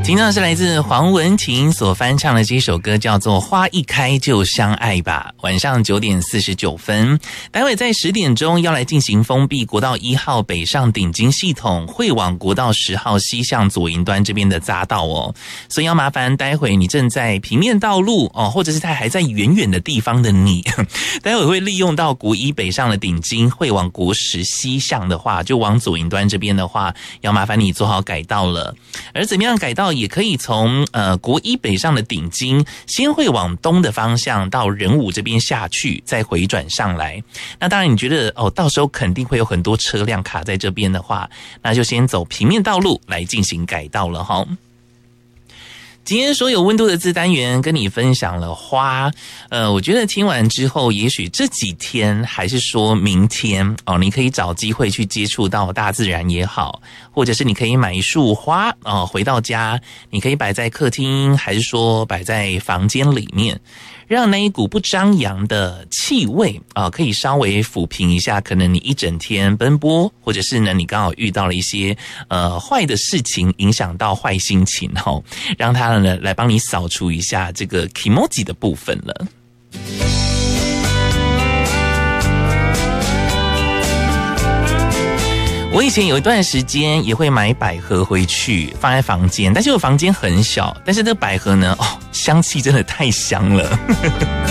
听到是来自黄文婷所翻唱的这首歌，叫做《花一开就相爱吧》。晚上9点49分，待会在10点钟要来进行封闭国道1号北上顶金系统会往国道10号西向左营端这边的匝道哦，所以要麻烦待会你正在平面道路哦，或者是还在远远的地方的你，待会会利用到国1北上的顶金会往国10西向的话，就往左营端这边的话，要麻烦你做好改道了。而怎么样改道，也可以从国1北上的顶金先会往东的方向到仁武这边下去，再回转上来。那当然你觉得到时候肯定会有很多车辆卡在这边的话，那就先走平面道路来进行改道了齁。今天所有温度的自单元跟你分享了花，我觉得听完之后，也许这几天还是说明天你可以找机会去接触到大自然也好，或者是你可以买一束花回到家，你可以摆在客厅，还是说摆在房间里面，让那一股不张扬的气味可以稍微抚平一下，可能你一整天奔波，或者是呢你刚好遇到了一些坏的事情，影响到坏心情让它呢来帮你扫除一下这个 kimoji 的部分了。我以前有一段时间也会买百合回去放在房间，但是我房间很小，但是这个百合呢香气真的太香了